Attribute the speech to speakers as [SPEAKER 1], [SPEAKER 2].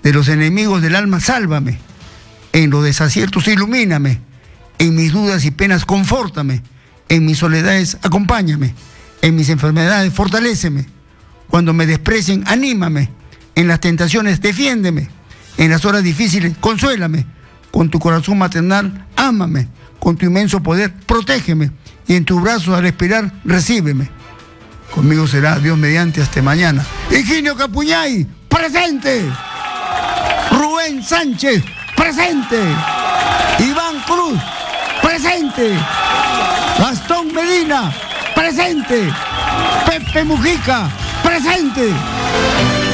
[SPEAKER 1] De los enemigos del alma, sálvame. En los desaciertos, ilumíname. En mis dudas y penas, confórtame. En mis soledades, acompáñame. En mis enfermedades, fortaléceme. Cuando me desprecien, anímame. En las tentaciones, defiéndeme. En las horas difíciles, consuélame. Con tu corazón maternal, ámame. Con tu inmenso poder, protégeme. Y en tus brazos, al respirar, recíbeme. Conmigo será Dios mediante hasta mañana. Higinio Capuñay, presente. Rubén Sánchez, presente. Iván Cruz, presente. Gastón Medina, presente. Pepe Mujica, presente.